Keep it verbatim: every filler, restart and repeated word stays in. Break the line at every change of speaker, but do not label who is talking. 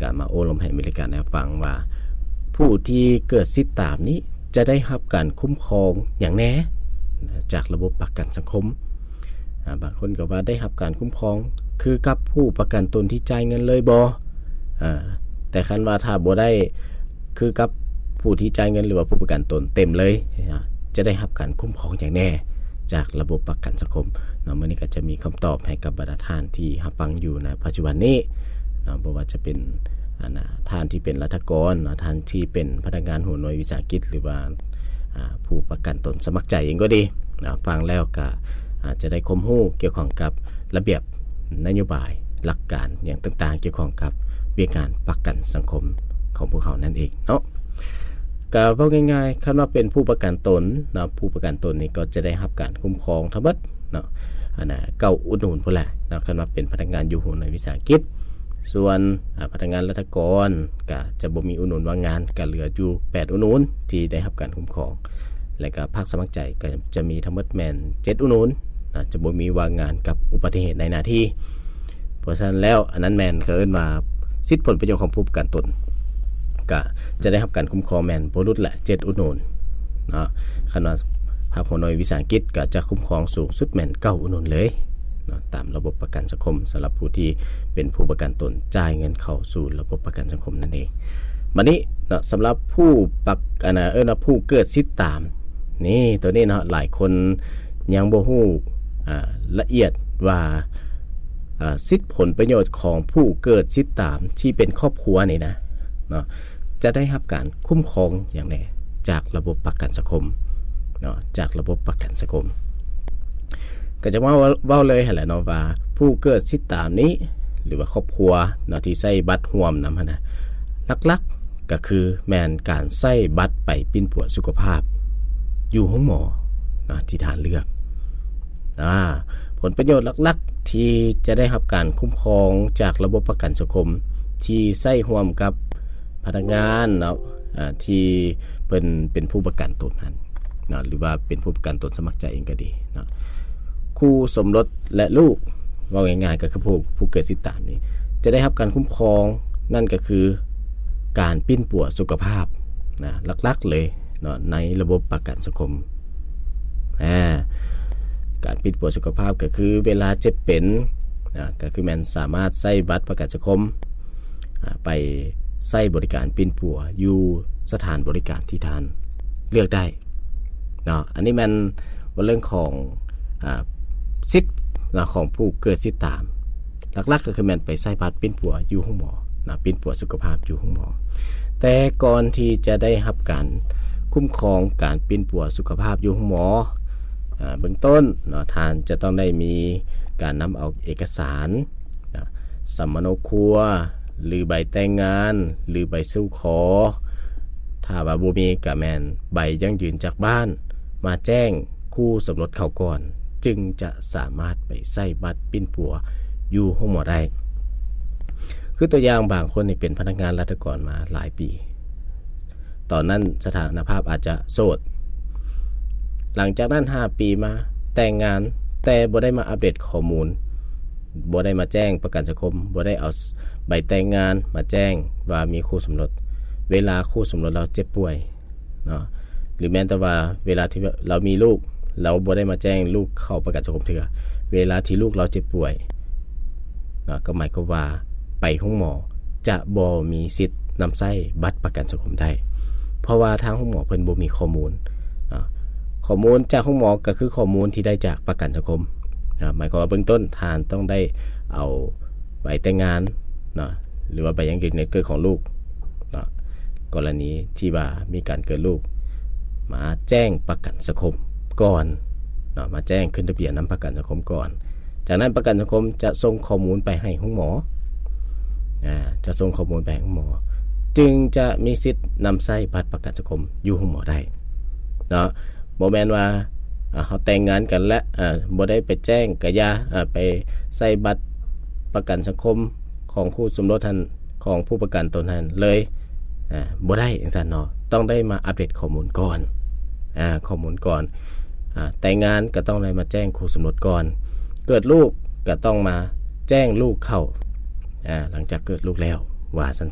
ก็มาโอ้ลมให้อเมริกันให้ฟังว่าผู้ที่เกิดสิทธิ์ตามนี้จะได้รับการคุ้มครองอย่างแน่จากระบบประกันสังคมบางคนก็ว่าได้รับการคุ้มครองคือกับผู้ประกันตนที่จ่ายเงินเลยบ่อ่าแต่คันว่าถ้าบ่ได้คือกับผู้ที่จ่ายเงินหรือว่าผู้ประกันตนเต็มเลยจะได้รับการคุ้มครองอย่างแน่จากระบบประกันสังคมเนาะมื้อนี้ก็จะมีคำตอบให้กับบรรดาท่านที่รับฟังอยู่ในปัจจุบันนี้เนาะบ่ว่าจะเป็นอ่านะท่านที่เป็นรัฐกรเนาะท่านที่เป็นพนักงานหัวหน่วยวิสาหกิจหรือว่าอ่าผู้ประกันตนสมัครใจเองก็ดีเนาะฟังแล้วก็อาจจะได้ความรู้เกี่ยวข้องกับระเบียบนโยบายหลักการอย่างต่างๆเกี่ยวข้องกับวิธีการประกันสังคมของพวกเขานั่นเองเนาะก็เว้าง่ายๆคันว่าเป็นผู้ประกันตนเนาะผู้ประกันตนนี่ก็จะได้รับการคุ้มครองทั้งหมดเนาะอันน่ะเก้าอุดหนุนพุ่นแหละเนาะคันว่าเป็นพนักงานอยู่หัวหน่วยวิสาหกิจส่วนพนักงานรัฐกรก็จะบ่มีอุดหนุนว่างงานก็เหลืออยู่แปดอุดหนุนที่ได้รับการคุ้มครองและก็ภาคสมัครใจก็จะมีทั้งหมดแม่นเจ็ดอุดหนุนนะจะบ่มีว่างงานกับอุบัติเหตุในหน้าที่เพราะฉะนั้นแล้วอันนั้นแม่นก็เอิ้นว่าสิทธิผลประโยชน์ของผู้ประกันตนก็จะได้รับการคุ้มครองแม่นบ่รุดละเจ็ดอุดหนุนเนาะคันว่าภาคหัวหน่วยวิสาหกิจก็จะคุ้มครองสูงสุดแม่นเก้าอุดหนุนเลยเนาะตามระบบประกันสังคมสำหรับผู้ที่เป็นผู้ประกันตนจ่ายเงินเข้าสู่ระบบประกันสังคมนั่นเองบัดนี้เนาะสำหรับผู้ประกันเอิ้นว่าผู้เกิดสิทธิ์ตามนี่ตัวนี้เนาะหลายคนยังบ่ฮู้อ่าละเอียดว่าอ่าสิทธิผลประโยชน์ของผู้เกิดสิทธิ์ตามที่เป็นครอบครัวนี่นะเนาะจะได้รับการคุ้มครองอย่างแน่จากระบบประกันสังคมเนาะจากระบบประกันสังคมก็จะว่าเว้าเลยหั่นแหละเนาะว่าผู้เกิดสิทธิ์ตามนี้หรือว่าครอบครัวเนาะที่ใช้บัตรร่วมนำหั่นน่ะหลักๆก็คือแม่นการใช้บัตรไปปิ้นปวดสุขภาพอยู่ห้องหมอเนาะที่ท่านเลือกอ่าผลประโยชน์หลักๆที่จะได้รับการคุ้มครองจากระบบประกันสังคมที่ใช้ร่วมกับพนักงานเนาะอ่าที่เพิ่นเป็นผู้ประกันตนนั้นเนาะหรือว่าเป็นผู้ประกันตนสมัครใจเองก็ดีเนาะคู่สมรสและลูกว่าง่ายๆก็คือผู้ผู้เกิดสิทธิ์ตามนี้จะได้รับการคุ้มครองนั่นก็คือการปิ้นปัวสุขภาพนะหลักๆเลยเนาะในระบบประกันสังคมอ่าการปิ้นปัวสุขภาพก็คือเวลาเจ็บเป็นอ่าก็คือมันสามารถใช้บัตรประกันสังคมอ่าไปใช้บริการปิ้นปัวอยู่สถานบริการที่ท่านเลือกได้เนาะอันนี้มันว่าเรื่องของอ่าสิทธิ์ของผู้เกิดสิทธิ์ตามหลักๆก็คือมันไปใช้บัตรปิ้นปัวอยู่ห้องหมอนะปิ้นปัวสุขภาพอยู่ห้องหมอแต่ก่อนที่จะได้รับการคุ้มครองการปิ้นปัวสุขภาพอยู่ห้องหมออ่าเบื้องต้นเนาะท่านจะต้องได้มีการนำเอาเอกสารนะสัมมโนครัวหรือใบแต่งงานหรือใบสู่ขอถ้าว่าบ่มีก็แม่นใบยั่งยืนจากบ้านมาแจ้งคู่สมรสเขาก่อนจึงจะสามารถไปใช้บัตรปิ้นปัวอยู่ห้องหมอได้คือตัวอย่างบางคนนี่เป็นพนักงานรัฐกรมาหลายปีตอนนั้นสถานภาพอาจจะโสดหลังจากนั้นห้าปีมาแต่งงานแต่บ่ได้มาอัปเดตข้อมูลบ่ได้มาแจ้งประกันสังคมบ่ได้เอาใบแต่งงานมาแจ้งว่ามีคู่สมรสเวลาคู่สมรสเราเจ็บป่วยเนาะหรือแม้แต่ว่าเวลาที่เรามีลูกเราบ่ได้มาแจ้งลูกเข้าประกันสังคมเถื่อเวลาที่ลูกเราเจ็บป่วยเนาะก็หมายความว่าไปห้องหมอจะบ่มีสิทธิ์นำใช้บัตรประกันสังคมได้เพราะว่าทางห้องหมอเพิ่นบ่มีข้อมูลเนาะข้อมูลจากห้องหมอก็คือข้อมูลที่ได้จากประกันสังคมนะหมายความว่าเบื้องต้นทานต้องได้เอาใบแต่งงานเนาะหรือว่าใบยังยืนในเกิดของลูกเนาะกรณีที่ว่ามีการเกิดลูกมาแจ้งประกันสังคมก่อนเนาะมาแจ้งขึ้นทะเบียนนำประกันสังคมก่อนจากนั้นประกันสังคมจะส่งข้อมูลไปให้ห้องหมออ่าจะส่งข้อมูลไปให้ห้องหมอจึงจะมีสิทธิ์นำใช้บัตรประกันสังคมอยู่ห้องหมอได้เนาะบ่แม่นว่าอ่าเฮาแต่งงานกันแล้วอ่าบ่ได้ไปแจ้งกะยาอ่าไปใส่บัตรประกันสังคมของคู่สมรสท่านของผู้ประกันตนนั้นเลยอ่าบ่ได้จังซั่นเนาะต้องได้มาอัปเดตข้อมูลก่อนอ่าข้อมูลก่อนอ่าแต่งงานก็ต้องได้มาแจ้งคู่สมรสก่อนเกิดลูกก็ต้องมาแจ้งลูกเข้าอ่าหลังจากเกิดลูกแล้วว่าซั่